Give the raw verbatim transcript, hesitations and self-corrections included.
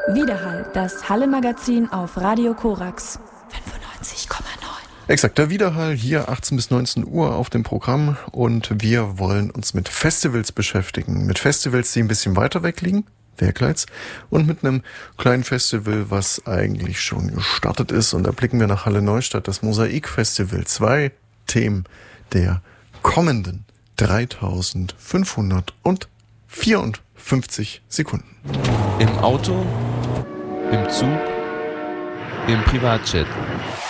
Widerhall, das Halle-Magazin auf Radio Korax fünfundneunzig Komma neun. Exakt, der Widerhall hier achtzehn bis neunzehn Uhr auf dem Programm und wir wollen uns mit Festivals beschäftigen. Mit Festivals, die ein bisschen weiter weg liegen, Werkleitz, und mit einem kleinen Festival, was eigentlich schon gestartet ist. Und da blicken wir nach Halle Neustadt, das Mosaik-Festival. Zwei Themen der kommenden dreitausendfünfhundertvierundfünfzig Sekunden. Im Auto, im Zug, im Privatjet.